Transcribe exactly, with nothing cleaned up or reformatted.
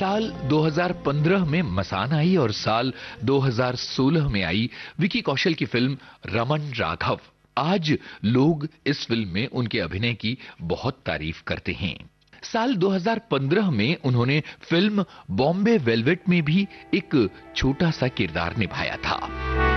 साल दो हज़ार पंद्रह में मसान आई और साल दो हज़ार सोलह में आई विकी कौशल की फिल्म रमन राघव। आज लोग इस फिल्म में उनके अभिनय की बहुत तारीफ करते हैं। साल दो हज़ार पंद्रह में उन्होंने फिल्म बॉम्बे वेलवेट में भी एक छोटा सा किरदार निभाया था।